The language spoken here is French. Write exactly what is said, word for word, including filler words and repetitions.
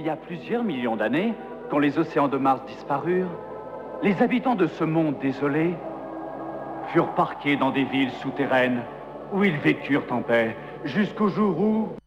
y a plusieurs millions d'années, quand les océans de Mars disparurent, les habitants de ce monde désolé furent parqués dans des villes souterraines où ils vécurent en paix jusqu'au jour où...